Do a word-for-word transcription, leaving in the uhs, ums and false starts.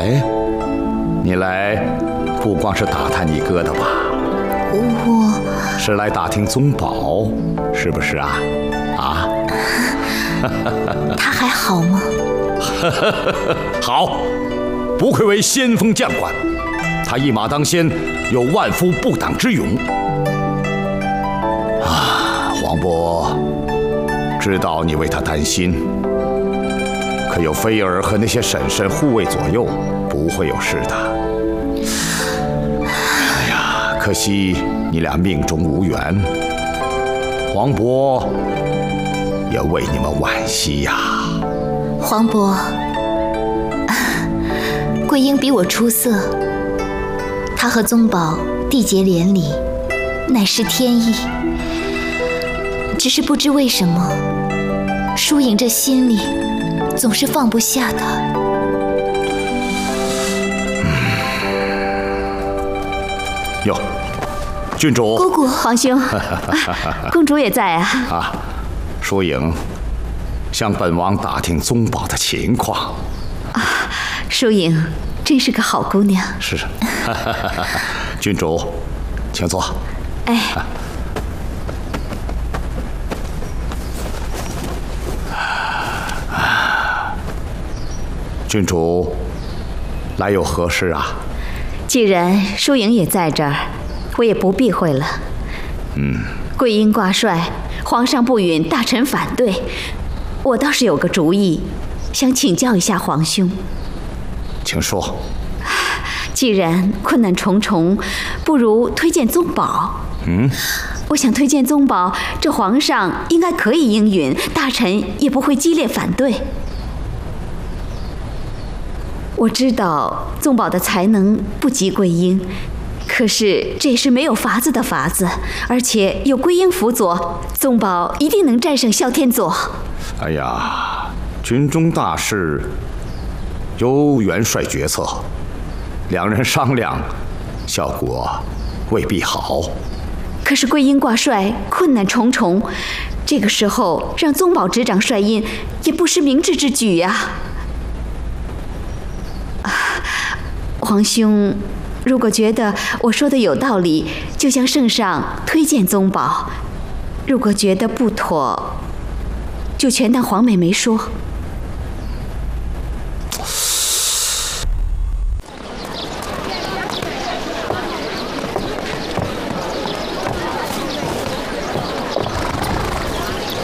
哎，你来不光是打探你哥的吧？ 我是来打听宗保，是不是啊？啊？ 他还好吗？ 好，不愧为先锋将官，他一马当先，有万夫不挡之勇。啊，黄渤，知道你为他担心，可有菲儿和那些婶婶护卫左右，不会有事的。哎呀，可惜你俩命中无缘，黄渤也为你们惋惜呀。 黄渤，桂英比我出色，她和宗保缔结连理，乃是天意。只是不知为什么，疏影这心里总是放不下他。 哟，郡主， 姑姑， 皇兄，公主也在啊。 啊，疏影向本王打听宗保的情况。 啊，疏影真是个好姑娘。 是，郡主，请坐。 哎。 郡主来有何事啊？ 既然疏影也在这儿，我也不避讳了。 嗯， 桂英挂帅，皇上不允大臣反对，我倒是有个主意，想请教一下皇兄。 请说。 既然困难重重，不如推荐宗保。 嗯， 我想推荐宗保，这皇上应该可以应允，大臣也不会激烈反对。我知道宗保的才能不及桂英，可是这也是没有法子的法子，而且有桂英辅佐，宗保一定能战胜哮天佐。 哎呀，军中大事由元帅决策，两人商量，效果未必好。 可是桂英挂帅，困难重重，这个时候让宗保执掌帅印，也不失明智之举呀、啊。皇兄，如果觉得我说的有道理，就向圣上推荐宗保；如果觉得不妥，就全当皇妹没说。